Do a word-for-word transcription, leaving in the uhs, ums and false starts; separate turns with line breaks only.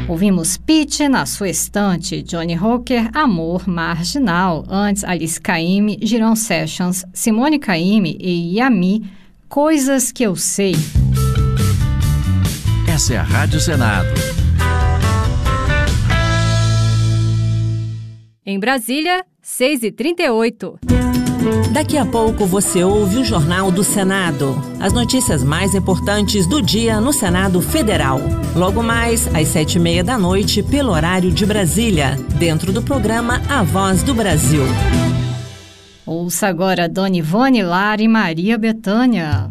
Ouvimos Pitty na sua estante, Johnny Hooker, Amor Marginal. Antes, Alice Caymmi, Girão Sessions, Simone Caymmi e Yami, Coisas que Eu Sei.
Essa é a Rádio Senado.
Em Brasília, seis e trinta e oito.
Daqui a pouco você ouve o Jornal do Senado. As notícias mais importantes do dia no Senado Federal. Logo mais, às sete e meia da noite, pelo horário de Brasília, dentro do programa A Voz do Brasil.
Ouça agora Dona Ivone Lara e Maria Bethânia.